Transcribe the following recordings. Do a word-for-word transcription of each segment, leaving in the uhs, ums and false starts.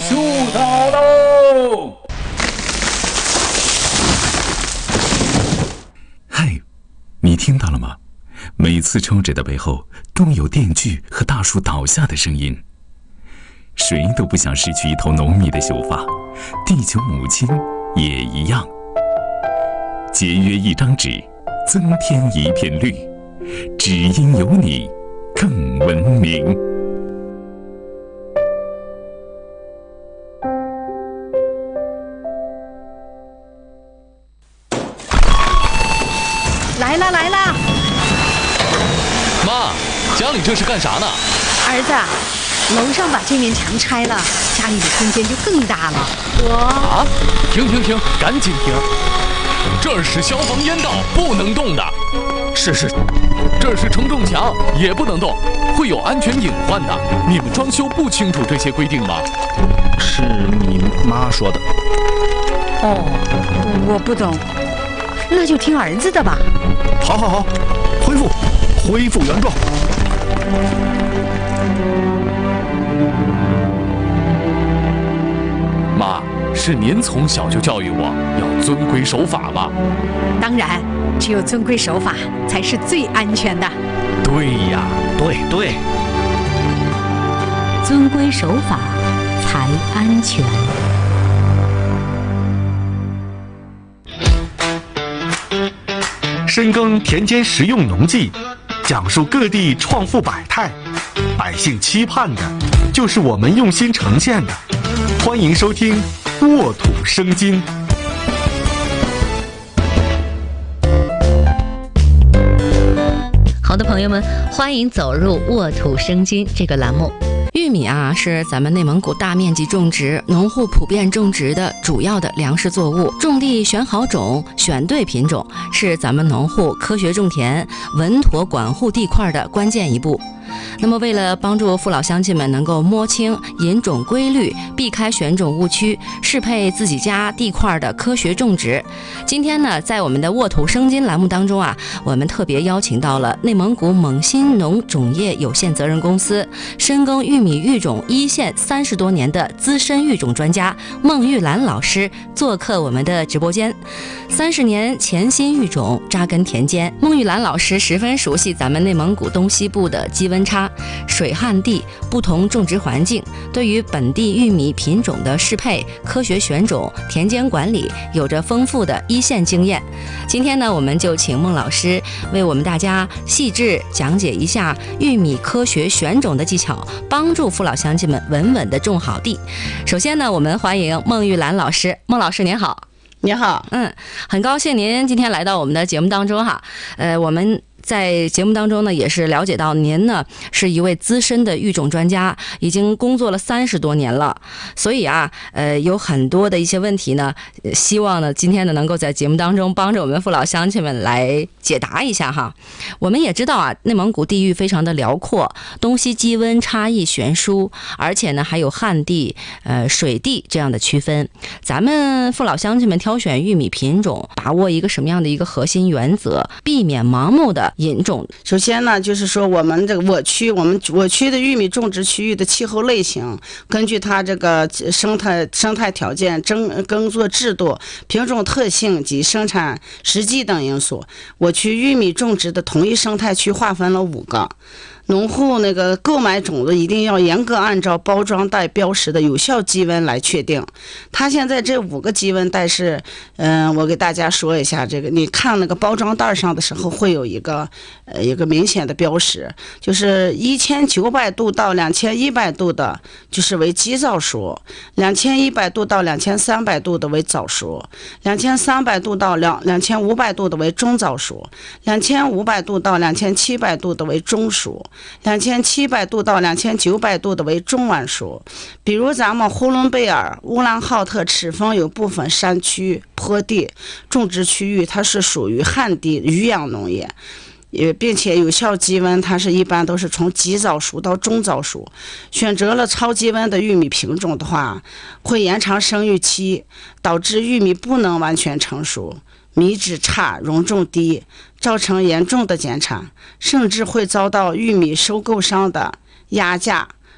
树倒喽！ 嗨，你听到了吗？每次抽纸的背后都有电锯和大树倒下的声音。谁都不想失去一头浓密的秀发，地球母亲也一样。节约一张纸，增添一片绿，只因有你更文明。 来啦来啦！ 妈，家里这是干啥呢？ 儿子，楼上把这面墙拆了，家里的空间就更大了。我啊！停停停，赶紧停！这是消防烟道，不能动的。 是是， 这是承重墙，也不能动，会有安全隐患的。你们装修不清楚这些规定吗？ 是你妈说的。 哦，我不懂，那就听儿子的吧。 好好好，恢复，恢复原状。 妈，是您从小就教育我要遵规守法吧？ 当然，只有遵规守法才是最安全的。 对呀， 对对， 遵规守法才安全。 深耕田间实用农技，讲述各地创富百态，百姓期盼的就是我们用心呈现的。欢迎收听《沃土生金》。 好的，朋友们，欢迎走入《沃土生金》这个栏目。 玉米啊，是咱们内蒙古大面积种植、农户普遍种植的主要的粮食作物。种地选好种、选对品种，是咱们农户科学种田、稳妥管护地块的关键一步。那么为了帮助父老乡亲们能够摸清引种规律，避开选种误区，适配自己家地块的科学种植，今天呢，在我们的沃土生金栏目当中啊，我们特别邀请到了内蒙古蒙新农种业有限责任公司深耕玉米育种一线三十多年的资深育种专家孟玉兰老师做客我们的直播间。三十年潜心育种，扎根田间，孟玉兰老师十分熟悉咱们内蒙古东西部的基温差、水旱地不同种植环境，对于本地玉米品种的适配、科学选种、田间管理有着丰富的一线经验。今天呢，我们就请孟老师为我们大家细致讲解一下玉米科学选种的技巧，帮助父老乡亲们稳稳地种好地。首先呢，我们欢迎孟玉兰老师。孟老师您好。 你好， 嗯，很高兴您今天来到我们的节目当中哈。呃，我们在节目当中呢，也是了解到您呢是一位资深的育种专家，已经工作了三十多年了。所以啊，呃，有很多的一些问题呢，希望呢今天呢能够在节目当中帮着我们父老乡亲们来解答一下哈。我们也知道啊，内蒙古地域非常的辽阔，东西基温差异悬殊，而且呢还有旱地、呃水地这样的区分。咱们父老乡亲们挑选玉米品种，把握一个什么样的一个核心原则，避免盲目的引种？ 首先呢，就是说我们这个我区，我们我区的玉米种植区域的气候类型，根据它这个生态生态条件、耕耕作制度、品种特性及生产时机等因素，我区玉米种植的同一生态区划分了五个。农户那个购买种子一定要严格按照包装袋标识的有效基温来确定。它现在这五个基温带是，嗯、呃，我给大家说一下，这个你看那个包装袋上的时候会有一个呃一个明显的标识，就是一千九百度到两千一百度的，就是为基早熟；两千一百度到两千三百度的为早熟；两千三百度到两两千五百度的为中早熟；两千五百度到两千七百度的为中熟。两千七百度到两千九百度的为中晚熟。比如咱们呼伦贝尔、乌兰浩特、赤峰有部分山区坡地种植区域，它是属于旱地渔养农业，也并且有效基温它是一般都是从极早熟到中早熟。选择了超基温的玉米品种的话，会延长生育期，导致玉米不能完全成熟，米质差、容重低，造成严重的减产，甚至会遭到玉米收购商的压价、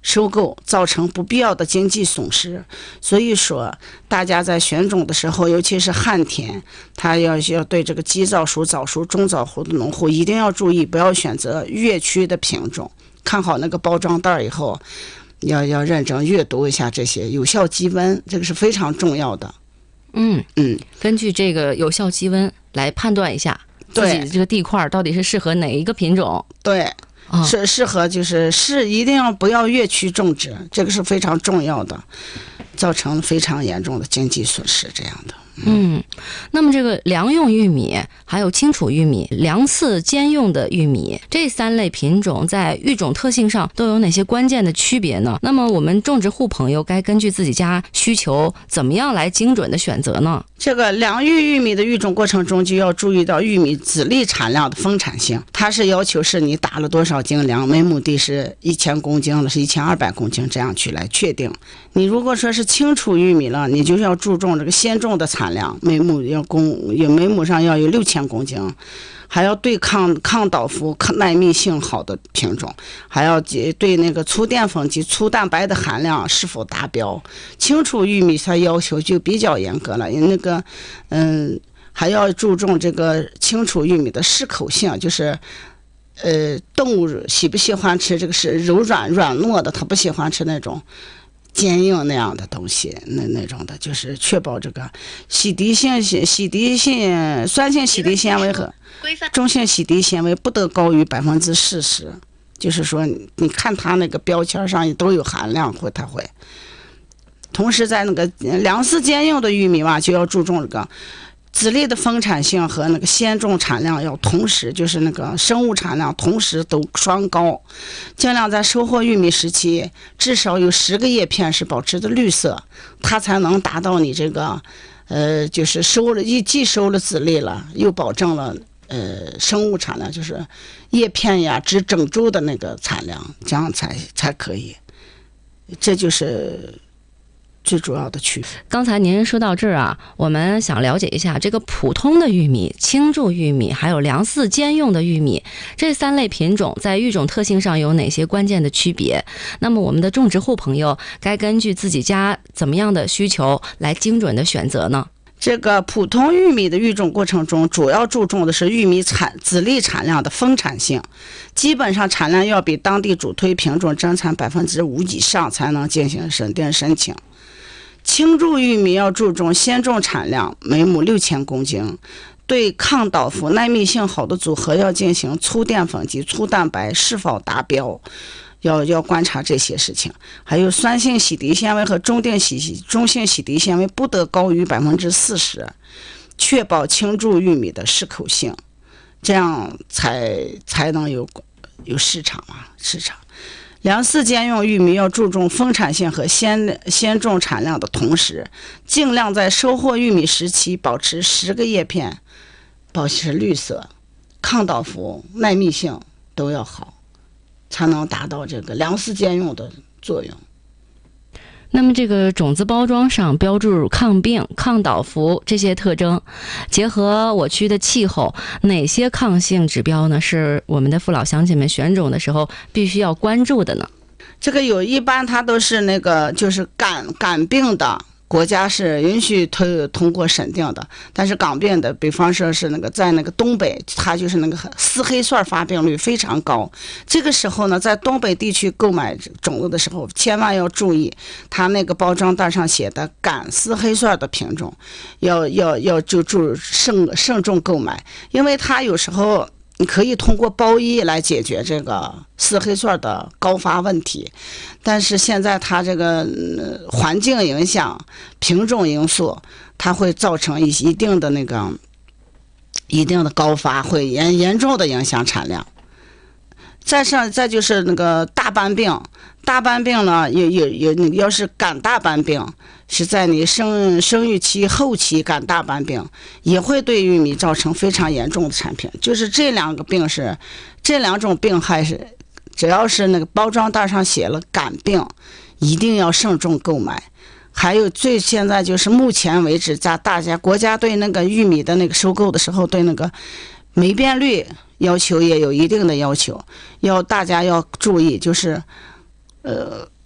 收购，造成不必要的经济损失。所以说，大家在选种的时候，尤其是旱田，他要要对这个基早熟、早熟、中早熟的农户一定要注意，不要选择越区的品种。看好那个包装袋以后，要要认真阅读一下这些有效基温，这个是非常重要的。 嗯嗯， 根据这个有效基温来判断一下自己这个地块到底是适合哪一个品种。 对，哦、是适合就是是一定要不要越区种植，这个是非常重要的，造成非常严重的经济损失这样的。 嗯，那么这个粮用玉米、还有清储玉米、粮饲兼用的玉米这三类品种在育种特性上都有哪些关键的区别呢？那么我们种植户朋友该根据自己家需求怎么样来精准的选择呢？ 这个粮育玉米的育种过程中就要注意到玉米籽粒产量的丰产性，它是要求是你打了多少斤粮，每亩地是一千公斤了，是一千二百公斤，这样去来确定。你如果说是清储玉米了，你就要注重这个先种的产量，每亩要公有每亩上要有六千公斤，还要对抗抗倒伏、抗耐密性好的品种，还要对那个粗淀粉及粗蛋白的含量是否达标。清储玉米它要求就比较严格了，那个嗯还要注重这个清储玉米的适口性，就是呃动物喜不喜欢吃这个是柔软软糯的，它不喜欢吃那种坚硬那样的东西，那那种的，就是确保这个洗涤性、洗涤性、酸性洗涤纤维和中性洗涤纤维不得高于百分之四十。就是说，你看它那个标签上都有含量，会它会。同时，在那个粮食兼用的玉米吧，就要注重这个籽粒的丰产性和那个鲜种产量要同时，就是那个生物产量同时都双高，尽量在收获玉米时期至少有十个叶片是保持的绿色，它才能达到你这个呃，就是收了一既收了籽粒了，又保证了呃生物产量，就是叶片呀只整株的那个产量，这样才才可以。这就是最主要的区别。 刚才您说到这儿啊，我们想了解一下这个普通的玉米、青贮玉米还有粮饲兼用的玉米这三类品种在育种特性上有哪些关键的区别？那么我们的种植户朋友该根据自己家怎么样的需求来精准的选择呢？ 这个普通玉米的育种过程中，主要注重的是玉米产籽粒产量的丰产性，基本上产量要比当地主推品种增产百分之五以上才能进行审定申请。青贮玉米要注重鲜种产量，每亩六千公斤，对抗倒伏、耐密性好的组合要进行粗淀粉及粗蛋白是否达标，要要观察这些事情。还有酸性洗涤纤维和中定洗中性洗涤纤维不得高于百分之四十，确保青贮玉米的适口性，这样才才能有有市场啊市场。粮饲兼用玉米要注重丰产性和鲜鲜种产量的同时，尽量在收获玉米时期保持十个叶片保持绿色，抗倒伏、耐密性都要好，才能达到这个粮食兼用的作用。 那么这个种子包装上标注抗病、抗倒伏这些特征，结合我区的气候，哪些抗性指标呢是我们的父老乡亲们选种的时候必须要关注的呢？ 这个有一般它都是那个就是感感病的，国家是允许推通过审定的，但是港病的，比方说是那个在那个东北，它就是那个丝黑蒜发病率非常高。这个时候呢，在东北地区购买种子的时候，千万要注意，它那个包装袋上写的感丝黑蒜的品种，要要要就注慎慎重购买，因为它有时候你可以通过包衣来解决这个丝黑蒜的高发问题，但是现在它这个、呃、环境影响、品种因素，它会造成一一定的那个一定的高发，会严严重的影响产量。再上再就是那个大斑病，大斑病呢，有有有，要是感大斑病，是在你生生育期后期感大斑病，也会对玉米造成非常严重的产品。就是这两个病是，这两种病害是，只要是那个包装袋上写了感病，一定要慎重购买。还有最现在就是目前为止，在大家国家对那个玉米的那个收购的时候，对那个霉变率要求也有一定的要求，要大家要注意，就是呃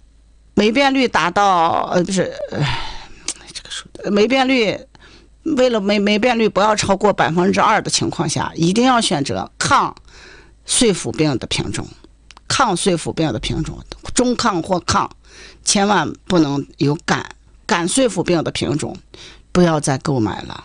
霉变率达到呃不是呃这个数霉变率。为了霉霉变率不要超过百分之二的情况下，一定要选择抗碎腐病的品种，抗碎腐病的品种，中抗或抗，千万不能有感感碎腐病的品种，不要再购买了。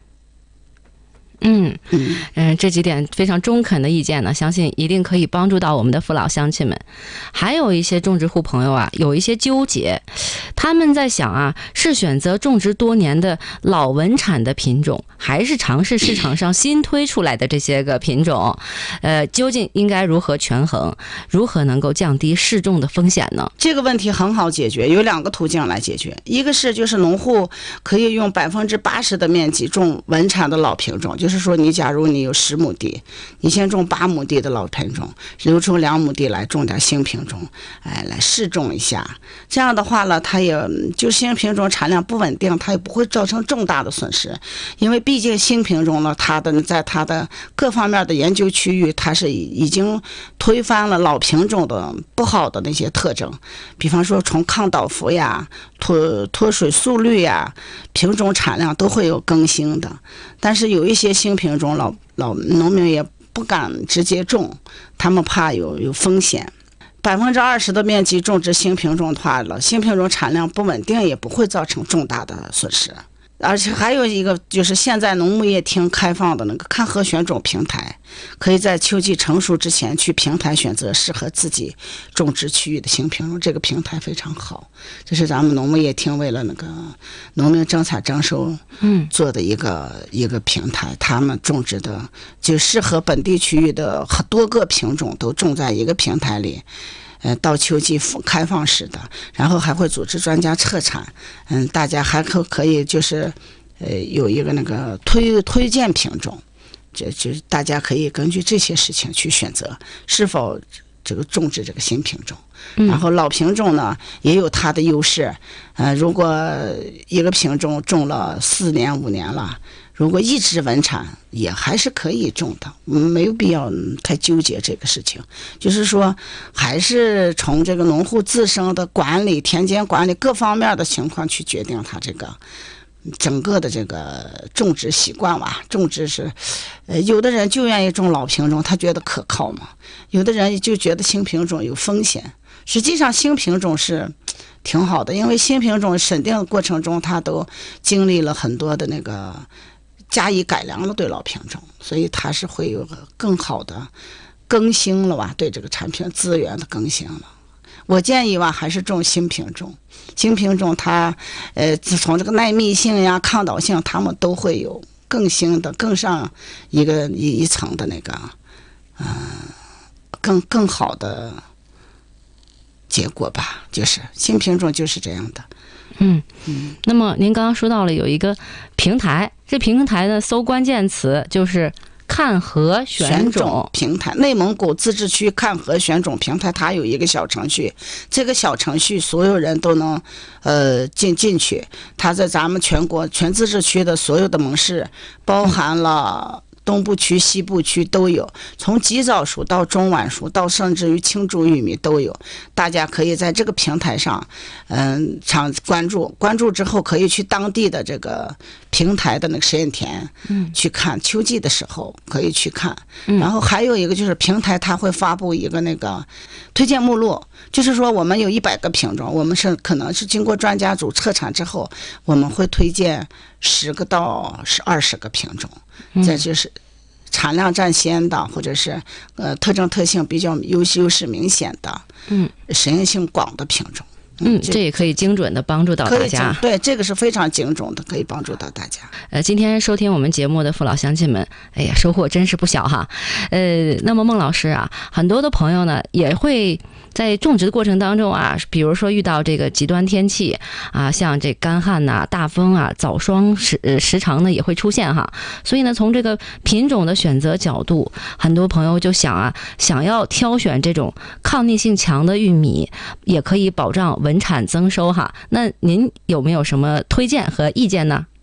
嗯嗯、呃，这几点非常中肯的意见呢，相信一定可以帮助到我们的父老乡亲们。还有一些种植户朋友啊，有一些纠结，他们在想啊，是选择种植多年的老文产的品种，还是尝试市场上新推出来的这些个品种？呃，究竟应该如何权衡？如何能够降低试种的风险呢？ 这个问题很好解决，有两个途径来解决。一个是就是农户可以用百分之八十的面积种文产的老品种，就是说你假如你有十亩地，你先种八亩地的老品种，留出两亩地来种点新品种，哎，来试种一下。这样的话呢，它也就新品种产量不稳定，它也不会造成重大的损失，因为毕竟新品种呢，它的在它的各方面的研究区域，它是已经推翻了老品种的不好的那些特征，比方说从抗倒伏呀、脱脱水速率呀、品种产量都会有更新的。但是有一些新品种老老农民也不敢直接种，他们怕有有风险。百分之二十的面积种植新品种的话了，新品种产量不稳定也不会造成重大的损失。而且还有一个就是现在农牧业厅开放的那个看核选种平台，可以在秋季成熟之前去平台选择适合自己种植区域的新品种，这个平台非常好。这是咱们农牧业厅为了那个农民征采征收做的一个、嗯、一个平台，他们种植的就适合本地区域的多个品种都种在一个平台里。呃，到秋季开放式的，然后还会组织专家测产，嗯，大家还可可以就是，呃，有一个那个推推荐品种，这就是大家可以根据这些事情去选择是否这个种植这个新品种。然后老品种呢也有它的优势，呃，如果一个品种种了四年五年了。如果一直稳产也还是可以种的，没有必要太纠结这个事情。就是说还是从这个农户自身的管理、田间管理各方面的情况去决定它这个整个的这个种植习惯吧。种植是呃，有的人就愿意种老品种，他觉得可靠嘛，有的人就觉得新品种有风险。实际上新品种是挺好的，因为新品种审定的过程中它都经历了很多的那个加以改良了对老品种，所以它是会有更好的更新了吧，对这个产品资源的更新了。我建议吧，还是种新品种。新品种它呃，从这个耐密性呀、抗倒性，它们都会有更新的、更上一个一一层的那个，嗯、呃，更更好的结果吧。就是新品种就是这样的。 嗯嗯，那么您刚刚说到了有一个平台，这平台呢搜关键词就是看核选种平台，内蒙古自治区看核选种平台，它有一个小程序，这个小程序所有人都能呃进进去，它在咱们全国全自治区的所有的盟市，包含了东部区、西部区都有，从极早熟到中晚熟到甚至于青株玉米都有。大家可以在这个平台上，嗯，常关注，关注之后可以去当地的这个平台的那个实验田，嗯，去看秋季的时候可以去看。然后还有一个就是平台它会发布一个那个推荐目录，就是说我们有一百个品种，我们是可能是经过专家组测产之后，我们会推荐十个到是二十个品种。这就是产量占先的，或者是呃特征特性比较优优势明显的，嗯，实验性广的品种。 嗯，这也可以精准的帮助到大家。 对，这个是非常精准的，可以帮助到大家。 呃，今天收听我们节目的父老乡亲们，哎呀，收获真是不小哈。呃，那么孟老师啊，很多的朋友呢也会在种植的过程当中啊，比如说遇到这个极端天气啊，像这干旱呐、啊、大风啊、早霜时时常呢也会出现哈。所以呢，从这个品种的选择角度，很多朋友就想啊，想要挑选这种抗逆性强的玉米，也可以保障稳产增收哈。那您有没有什么推荐和意见呢？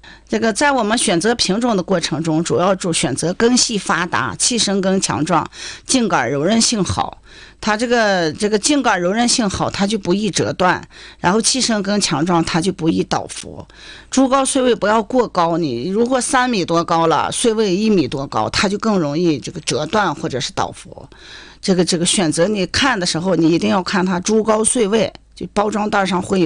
这个在我们选择品种的过程中，主要就选择根系发达、气生根强壮、茎杆柔韧性好。它这个这个茎杆柔韧性好，它就不易折断，然后气生根强壮，它就不易倒伏。株高穗位不要过高，你如果三米多高了，穗位一米多高，它就更容易这个折断或者是倒伏。这个这个选择你看的时候，你一定要看它株高穗位，就包装袋上会有。